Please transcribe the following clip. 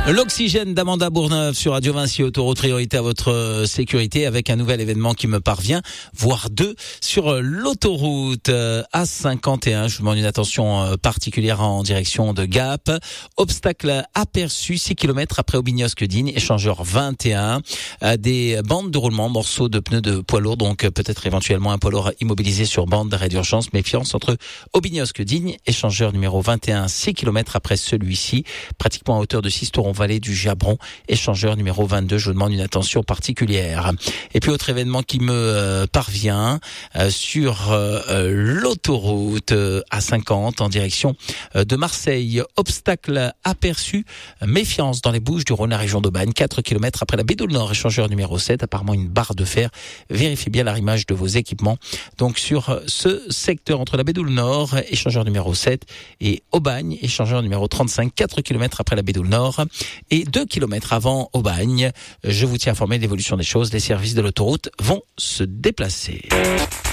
L'oxygène d'Amanda Bourneuf sur Radio Vinci, autoroute priorité à votre sécurité, avec un nouvel événement qui me parvient, voire deux, sur l'autoroute A51. Je vous demande une attention particulière en direction de Gap. Obstacle aperçu 6 km après Aubignosc-Digne, échangeur 21. Des bandes de roulement, morceaux de pneus de poids lourd, donc peut-être éventuellement un poids lourd immobilisé sur bande d'arrêt d'urgence. Méfiance entre Aubignosc-Digne, échangeur numéro 21, 6 km après celui-ci, pratiquement à hauteur de 6 tours vallée du Jabron, échangeur numéro 22. Je vous demande une attention particulière. Et puis autre événement qui me parvient sur l'autoroute A50 en direction de Marseille. Obstacle aperçu, méfiance dans les Bouches-du-Rhône, la région d'Aubagne, 4 km après la Bédoule-Nord, échangeur numéro 7, apparemment une barre de fer. Vérifiez bien l'arrimage de vos équipements. Donc sur ce secteur entre la Bédoule-Nord, échangeur numéro 7, et Aubagne, échangeur numéro 35, 4 km après la Bédoule-Nord et 2 km avant Aubagne. Je vous tiens informé de l'évolution des choses. Les services de l'autoroute vont se déplacer.